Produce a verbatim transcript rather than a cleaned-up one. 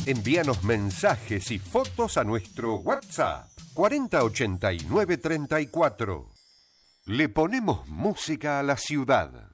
Envíanos mensajes y fotos a nuestro WhatsApp cuarenta ochenta y nueve treinta y cuatro. Le ponemos música a la ciudad.